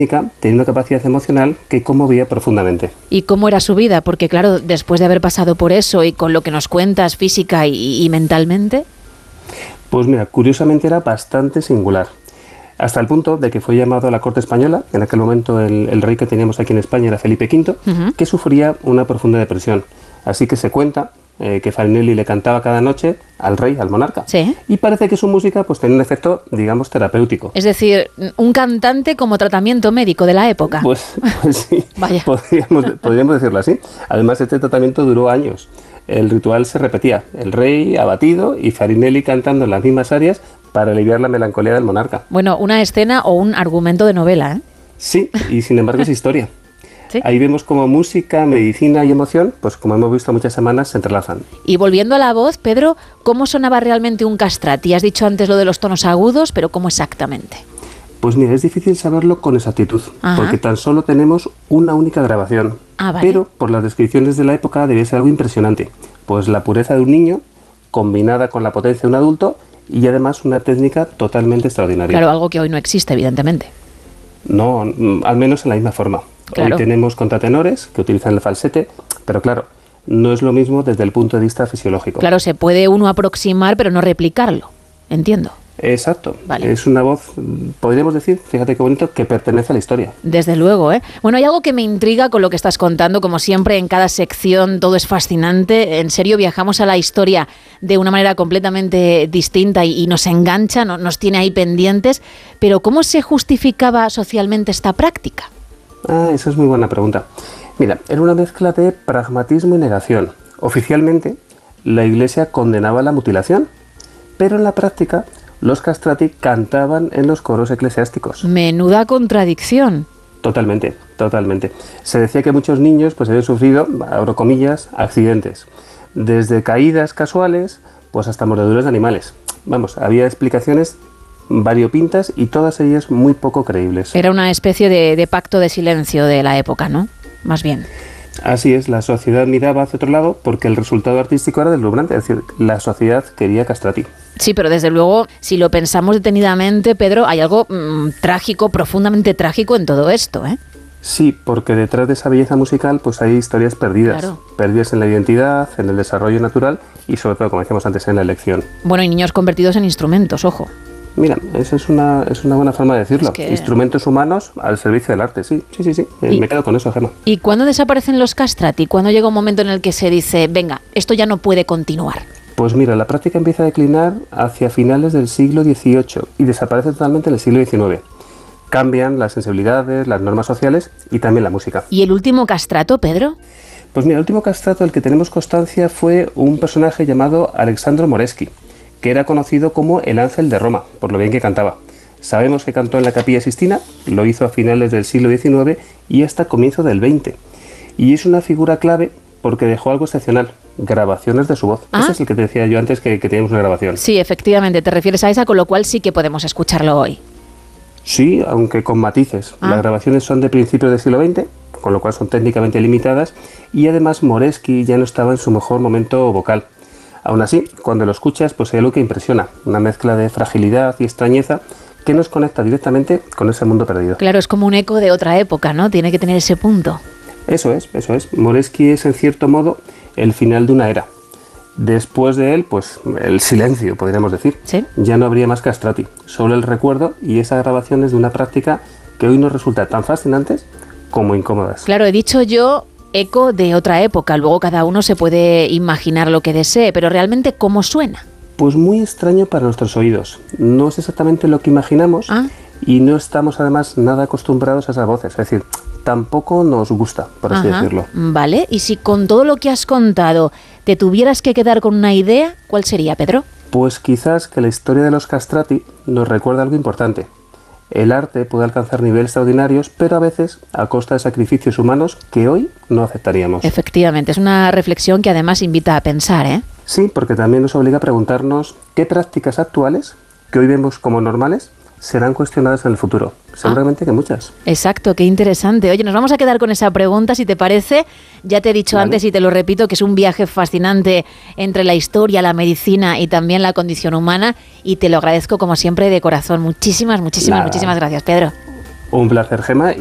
tenía una capacidad emocional que conmovía profundamente. ¿Y cómo era su vida? Porque claro, después de haber pasado por eso y con lo que nos cuentas física y mentalmente... Pues mira, curiosamente era bastante singular. Hasta el punto de que fue llamado a la corte española, en aquel momento el rey que teníamos aquí en España era Felipe V, que sufría una profunda depresión. Así que se cuenta que Farinelli le cantaba cada noche al rey, al monarca. Sí. Y parece que su música pues tenía un efecto, digamos, terapéutico. Es decir, un cantante como tratamiento médico de la época. Pues sí, Vaya. podríamos decirlo así. Además, este tratamiento duró años. El ritual se repetía, el rey abatido y Farinelli cantando en las mismas áreas para aliviar la melancolía del monarca. Bueno, una escena o un argumento de novela, ¿eh? Sí, y sin embargo es historia. ¿Sí? Ahí vemos cómo música, medicina y emoción, pues como hemos visto muchas semanas, se entrelazan. Y volviendo a la voz, Pedro, ¿cómo sonaba realmente un castrati? Has dicho antes lo de los tonos agudos, pero ¿cómo exactamente? Pues mira, es difícil saberlo con exactitud, Ajá. porque tan solo tenemos una única grabación. Ah, vale. Pero por las descripciones de la época debía ser algo impresionante, pues la pureza de un niño combinada con la potencia de un adulto y además una técnica totalmente extraordinaria. Claro, algo que hoy no existe, evidentemente. No, al menos en la misma forma. Claro. Hoy tenemos contratenores que utilizan el falsete, pero claro, no es lo mismo desde el punto de vista fisiológico. Claro, se puede uno aproximar, pero no replicarlo. Entiendo. Exacto. Vale. Es una voz, podríamos decir, fíjate qué bonito, que pertenece a la historia. Desde luego, ¿eh? Bueno, hay algo que me intriga con lo que estás contando. Como siempre, en cada sección todo es fascinante. En serio, viajamos a la historia de una manera completamente distinta y nos engancha, nos tiene ahí pendientes. Pero ¿cómo se justificaba socialmente esta práctica? Esa es muy buena pregunta. Mira, era una mezcla de pragmatismo y negación. Oficialmente, la Iglesia condenaba la mutilación, pero en la práctica los castrati cantaban en los coros eclesiásticos. Menuda contradicción. Totalmente, totalmente. Se decía que muchos niños pues habían sufrido, abro comillas, accidentes. Desde caídas casuales, pues hasta mordeduras de animales. Vamos, había explicaciones variopintas y todas ellas muy poco creíbles. Era una especie de pacto de silencio de la época, ¿no? Más bien. Así es, la sociedad miraba hacia otro lado porque el resultado artístico era deslumbrante, es decir, la sociedad quería castrati. Sí, pero desde luego, si lo pensamos detenidamente, Pedro, hay algo trágico, profundamente trágico en todo esto, ¿eh? Sí, porque detrás de esa belleza musical pues hay historias perdidas. Claro. Perdidas en la identidad, en el desarrollo natural y sobre todo, como decíamos antes, en la elección. Bueno, y niños convertidos en instrumentos, ojo. Mira, esa es una buena forma de decirlo. Es que... Instrumentos humanos al servicio del arte, sí. Me quedo con eso, Gemma. ¿Y cuándo desaparecen los castrati? ¿Cuándo llega un momento en el que se dice, venga, esto ya no puede continuar? Pues mira, la práctica empieza a declinar hacia finales del siglo XVIII y desaparece totalmente en el siglo XIX. Cambian las sensibilidades, las normas sociales y también la música. ¿Y el último castrato, Pedro? Pues mira, el último castrato del que tenemos constancia fue un personaje llamado Alessandro Moreschi, que era conocido como el Ángel de Roma, por lo bien que cantaba. Sabemos que cantó en la Capilla Sixtina, lo hizo a finales del siglo XIX y hasta comienzo del XX. Y es una figura clave porque dejó algo excepcional, grabaciones de su voz. Ese es el que te decía yo antes que teníamos una grabación. Sí, efectivamente, te refieres a esa, con lo cual sí que podemos escucharlo hoy. Sí, aunque con matices. Las grabaciones son de principios del siglo XX, con lo cual son técnicamente limitadas, y además Moreschi ya no estaba en su mejor momento vocal. Aún así, cuando lo escuchas, pues hay algo que impresiona, una mezcla de fragilidad y extrañeza que nos conecta directamente con ese mundo perdido. Claro, es como un eco de otra época, ¿no? Tiene que tener ese punto. Eso es. Moreschi es, en cierto modo, el final de una era. Después de él, pues el silencio, podríamos decir. ¿Sí? Ya no habría más castrati, solo el recuerdo y esas grabaciones de una práctica que hoy nos resulta tan fascinantes como incómodas. Claro, he dicho yo eco de otra época, luego cada uno se puede imaginar lo que desee, pero realmente ¿cómo suena? Pues muy extraño para nuestros oídos. No es exactamente lo que imaginamos y no estamos además nada acostumbrados a esas voces, es decir, tampoco nos gusta, por así decirlo. Vale, y si con todo lo que has contado te tuvieras que quedar con una idea, ¿cuál sería, Pedro? Pues quizás que la historia de los castrati nos recuerda algo importante. El arte puede alcanzar niveles extraordinarios, pero a veces a costa de sacrificios humanos que hoy no aceptaríamos. Efectivamente, es una reflexión que además invita a pensar, ¿eh? Sí, porque también nos obliga a preguntarnos qué prácticas actuales, que hoy vemos como normales, serán cuestionadas en el futuro. Seguramente que muchas. Exacto, qué interesante. Oye, nos vamos a quedar con esa pregunta, si te parece. Ya te he dicho antes y te lo repito, que es un viaje fascinante entre la historia, la medicina y también la condición humana. Y te lo agradezco como siempre de corazón. Muchísimas gracias, Pedro. Un placer, Gemma.